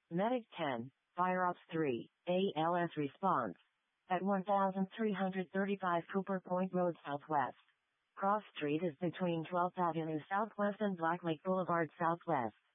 Medic 10, Fire Ops 3, ALS response. At 1335 Cooper Point Road Southwest. Cross Street is between 12th Avenue Southwest and Black Lake Boulevard Southwest.